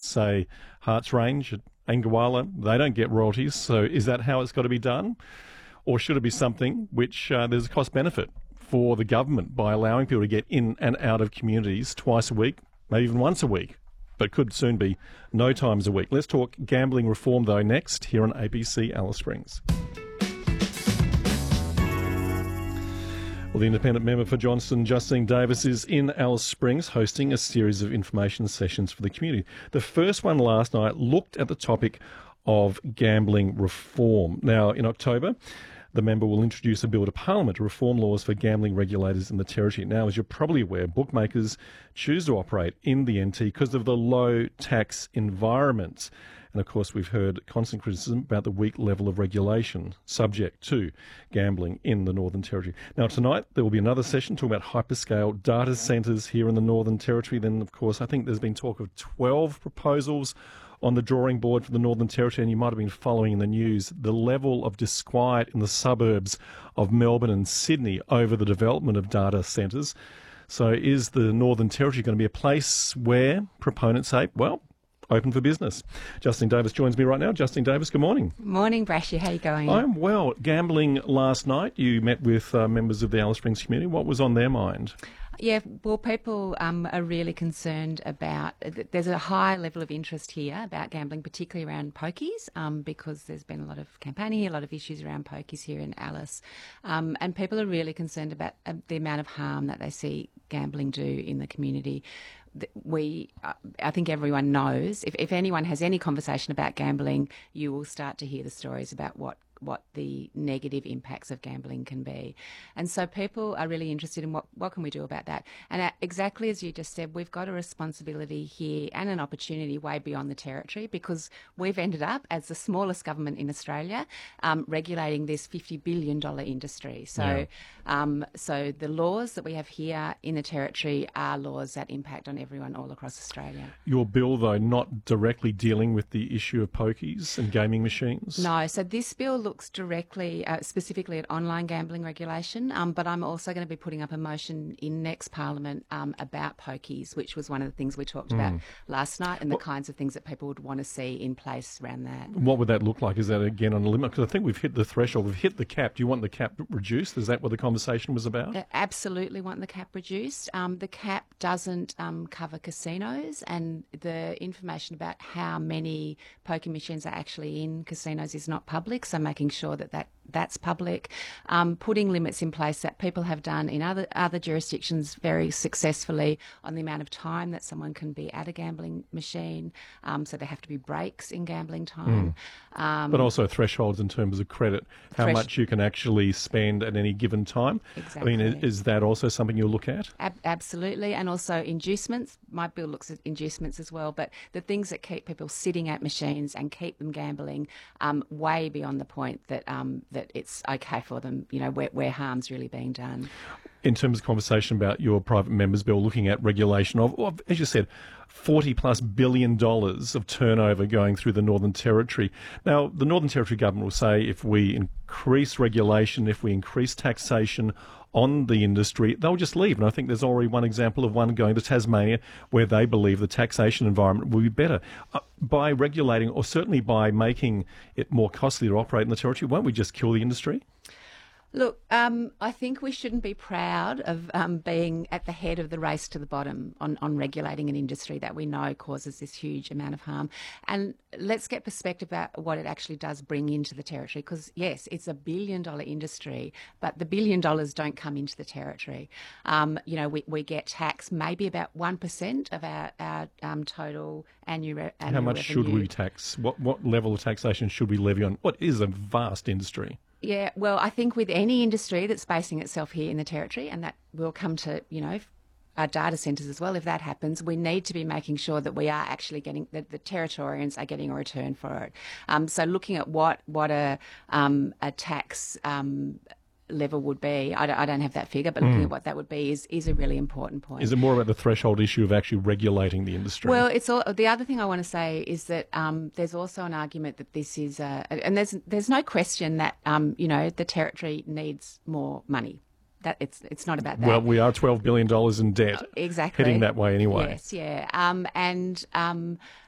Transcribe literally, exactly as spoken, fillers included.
say, Hearts Range at Angawala, they don't get royalties. So is that how it's got to be done? Or should it be something which uh, there's a cost benefit for the government by allowing people to get in and out of communities twice a week, maybe even once a week, but could soon be no times a week. Let's talk gambling reform, though, next here on A B C Alice Springs. Well, the independent member for Johnston, Justine Davis, is in Alice Springs hosting a series of information sessions for the community. The first one last night looked at the topic of gambling reform. Now, in October, the member will introduce a bill to Parliament to reform laws for gambling regulators in the Territory. Now, as you're probably aware, bookmakers choose to operate in the N T because of the low tax environment. And of course, we've heard constant criticism about the weak level of regulation subject to gambling in the Northern Territory. Now, tonight, there will be another session talking about hyperscale data centres here in the Northern Territory. Then, of course, I think there's been talk of twelve proposals on the drawing board for the Northern Territory, and you might have been following in the news the level of disquiet in the suburbs of Melbourne and Sydney over the development of data centres. So is the Northern Territory going to be a place where proponents say, well, open for business? Justine Davis joins me right now. Justine Davis, good morning. Morning, Brashy. How are you going? I'm well. Gambling last night, you met with uh, members of the Alice Springs community. What was on their mind? Yeah, well, people um, are really concerned about, there's a high level of interest here about gambling, particularly around pokies, um, because there's been a lot of campaigning here, a lot of issues around pokies here in Alice. Um, and people are really concerned about uh, the amount of harm that they see gambling do in the community. We, uh, I think everyone knows, if, if anyone has any conversation about gambling, you will start to hear the stories about what what the negative impacts of gambling can be. And so people are really interested in what, what can we do about that. And uh, exactly as you just said, we've got a responsibility here and an opportunity way beyond the Territory, because we've ended up as the smallest government in Australia um, regulating this fifty billion dollars industry. So, yeah. um, so the laws that we have here in the Territory are laws that impact on everyone all across Australia. Your bill, though, not directly dealing with the issue of pokies and gaming machines? No, so this bill looks looks directly, uh, specifically at online gambling regulation, um, but I'm also going to be putting up a motion in next Parliament um, about pokies, which was one of the things we talked mm. about last night, and the what, kinds of things that people would want to see in place around that. What would that look like? Is that, again, on a limit? Because I think we've hit the threshold, we've hit the cap. Do you want the cap reduced? Is that what the conversation was about? I absolutely want the cap reduced. Um, the cap doesn't um, cover casinos, and the information about how many poker machines are actually in casinos is not public, so making sure that, that that's public, um, putting limits in place that people have done in other other jurisdictions very successfully on the amount of time that someone can be at a gambling machine. Um, so there have to be breaks in gambling time. Mm. Um, but also thresholds in terms of credit, how thresh- much you can actually spend at any given time. Exactly. I mean, is that also something you'll look at? Ab- absolutely. And also inducements. My bill looks at inducements as well, but the things that keep people sitting at machines and keep them gambling um, way beyond the point that um, that it's okay for them, you know, where, where harm's really being done. In terms of conversation about your private members bill, looking at regulation of, of as you said, forty plus billion dollars of turnover going through the Northern Territory. Now, the Northern Territory government will say if we increase regulation, if we increase taxation on the industry, they'll just leave. And I think there's already one example of one going to Tasmania where they believe the taxation environment will be better. Uh, by regulating, or certainly by making it more costly to operate in the Territory, won't we just kill the industry? Look, um, I think we shouldn't be proud of um, being at the head of the race to the bottom on, on regulating an industry that we know causes this huge amount of harm. And let's get perspective about what it actually does bring into the Territory, because, yes, it's a billion-dollar industry, but the billion dollars don't come into the Territory. Um, you know, we, we get tax maybe about one percent of our, our um, total annual, re- annual How much revenue. should we tax? What, what level of taxation should we levy on what is a vast industry? Yeah, well, I think with any industry that's basing itself here in the Territory, and that will come to, you know, our data centres as well, if that happens, we need to be making sure that we are actually getting, that the Territorians are getting a return for it. Um, so looking at what, what a, um, a tax um, level would be, I don't, I don't have that figure, but looking mm. at what that would be is, is a really important point. Is it more about the threshold issue of actually regulating the industry? Well, it's all, the other thing I want to say is that um, there's also an argument that this is, a, and there's there's no question that um, you know, the Territory needs more money. That it's it's not about that. Well, we are twelve billion dollars in debt. Uh, exactly. Heading that way anyway. Yes, yeah. Um, and um,